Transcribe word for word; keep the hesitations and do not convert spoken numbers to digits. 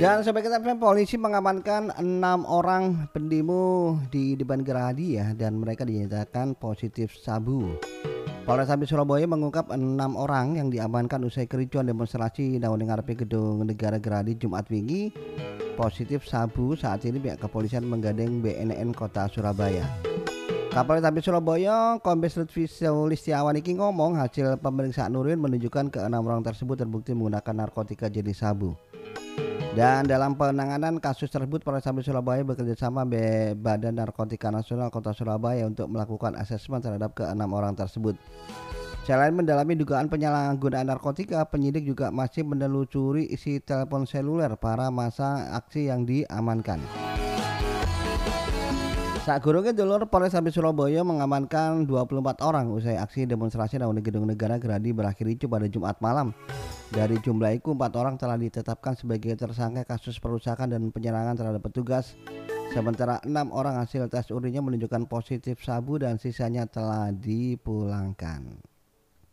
Dan Sobat Kita F M, polisi mengamankan enam orang pendemo di depan Gerahadi ya, dan mereka dinyatakan positif sabu. Polrestabes Surabaya mengungkap enam orang yang diamankan usai kericuan demonstrasi nang ngarepe Gedung Negara Gerahadi Jumat wingi positif sabu. Saat ini pihak kepolisian menggandeng B N N Kota Surabaya. Kapolres Surabaya Kombes Lutfi Sulistiawan iki ngomong hasil pemeriksaan urin menunjukkan ke enam orang tersebut terbukti menggunakan narkotika jenis sabu. Dan dalam penanganan kasus tersebut, Polrestabes Surabaya bekerjasama dengan Badan Narkotika Nasional Kota Surabaya untuk melakukan asesmen terhadap keenam orang tersebut. Selain mendalami dugaan penyalahgunaan narkotika, penyidik juga masih menelusuri isi telepon seluler para massa aksi yang diamankan. Sakgurunge dulur, Polrestabes Surabaya mengamankan dua puluh empat orang usai aksi demonstrasi nang Gedung Negara Gerahadi berakhir ricuh pada Jumat malam. Dari jumlah itu, empat orang telah ditetapkan sebagai tersangka kasus perusakan dan penyerangan terhadap petugas. Sementara enam orang hasil tes urinnya menunjukkan positif sabu dan sisanya telah dipulangkan.